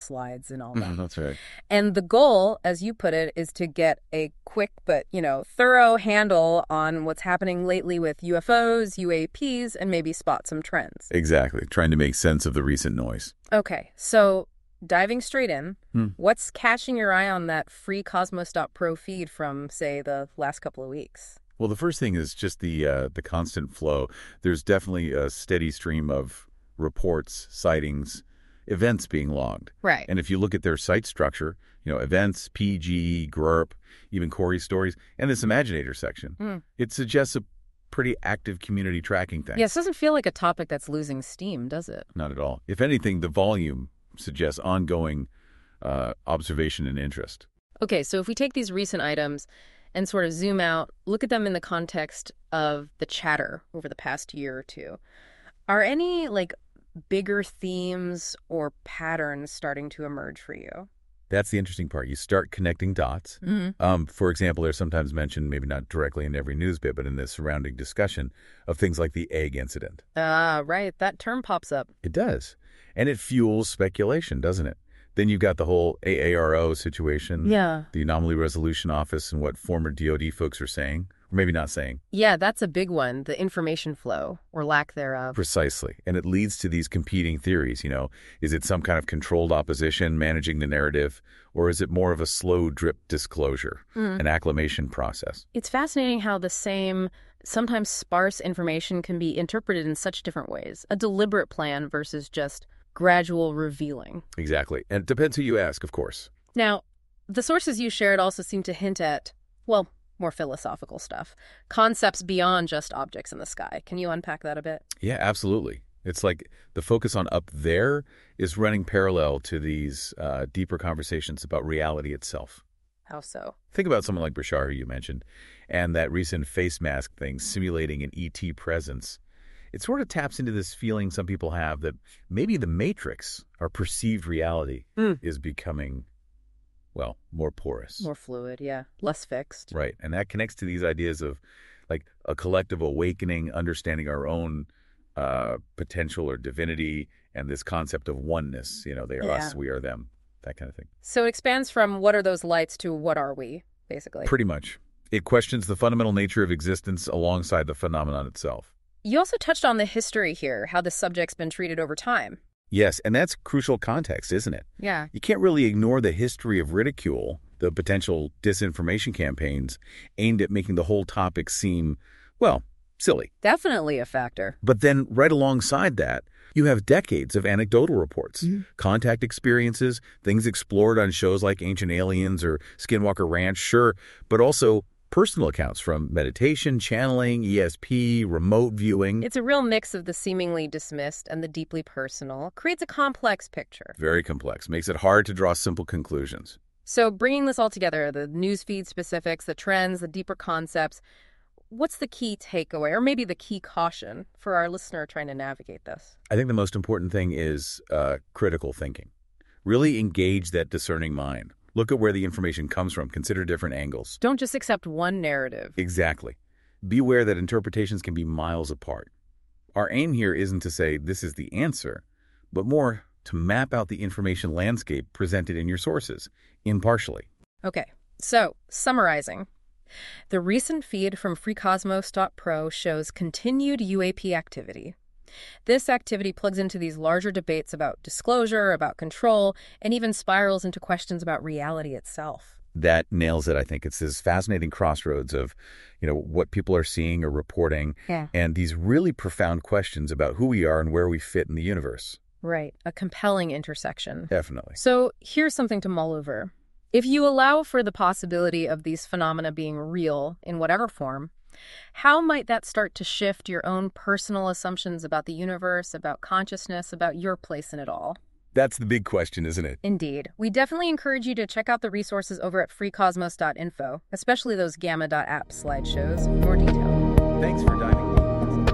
slides and all that. That's right. And the goal, as you put it, is to get a quick but, thorough handle on what's happening lately with UFOs, UAPs, and maybe spot some trends. Exactly. Trying to make sense of the recent noise. Okay, so diving straight in, what's catching your eye on that free Cosmos.pro feed from, say, the last couple of weeks? Well, the first thing is just the constant flow. There's definitely a steady stream of reports, sightings, events being logged. Right. And if you look at their site structure, events, PG, GRURP, even Corey stories, and this Imaginator section, it suggests a pretty active community tracking thing. Yes, doesn't feel like a topic that's losing steam, does it? Not at all. If anything, the volume suggests ongoing observation and interest. Okay, so if we take these recent items and sort of zoom out, look at them in the context of the chatter over the past year or two, are any, bigger themes or patterns starting to emerge for you? That's the interesting part. You start connecting dots. For example, they're sometimes mentioned, maybe not directly in every news bit, but in the surrounding discussion of things like the egg incident. Right. That term pops up. It does. And it fuels speculation, doesn't it? Then you've got the whole AARO situation, Yeah. the Anomaly Resolution Office, and what former DOD folks are saying, or maybe not saying. Yeah, that's a big one, the information flow, or lack thereof. Precisely. And it leads to these competing theories, Is it some kind of controlled opposition managing the narrative, or is it more of a slow drip disclosure, an acclimation process? It's fascinating how the same, sometimes sparse information can be interpreted in such different ways. A deliberate plan versus just gradual revealing. Exactly. And it depends who you ask, of course. Now, the sources you shared also seem to hint at, more philosophical stuff. Concepts beyond just objects in the sky. Can you unpack that a bit? Yeah, absolutely. It's like the focus on up there is running parallel to these deeper conversations about reality itself. How so? Think about someone like Bashar, who you mentioned, and that recent face mask thing simulating an ET presence. It sort of taps into this feeling some people have that maybe the Matrix, our perceived reality, is becoming, more porous. More fluid, yeah. Less fixed. Right. And that connects to these ideas of a collective awakening, understanding our own potential or divinity, and this concept of oneness. They are us, we are them, that kind of thing. So it expands from what are those lights to what are we, basically. Pretty much. It questions the fundamental nature of existence alongside the phenomenon itself. You also touched on the history here, how the subject's been treated over time. Yes, and that's crucial context, isn't it? Yeah. You can't really ignore the history of ridicule, the potential disinformation campaigns aimed at making the whole topic seem, silly. Definitely a factor. But then right alongside that, you have decades of anecdotal reports, contact experiences, things explored on shows like Ancient Aliens or Skinwalker Ranch, sure, but also personal accounts from meditation, channeling, ESP, remote viewing. It's a real mix of the seemingly dismissed and the deeply personal. Creates a complex picture. Very complex. Makes it hard to draw simple conclusions. So bringing this all together, the newsfeed specifics, the trends, the deeper concepts, what's the key takeaway or maybe the key caution for our listener trying to navigate this? I think the most important thing is critical thinking. Really engage that discerning mind. Look at where the information comes from. Consider different angles. Don't just accept one narrative. Exactly. Be aware that interpretations can be miles apart. Our aim here isn't to say this is the answer, but more to map out the information landscape presented in your sources, impartially. Okay, so summarizing. The recent feed from freecosmos.pro shows continued UAP activity. This activity plugs into these larger debates about disclosure, about control, and even spirals into questions about reality itself. That nails it, I think. It's this fascinating crossroads of, what people are seeing or reporting, and these really profound questions about who we are and where we fit in the universe. Right, a compelling intersection. Definitely. So here's something to mull over. If you allow for the possibility of these phenomena being real in whatever form, how might that start to shift your own personal assumptions about the universe, about consciousness, about your place in it all? That's the big question, isn't it? Indeed. We definitely encourage you to check out the resources over at freecosmos.info, especially those gamma.app slideshows for more detail. Thanks for diving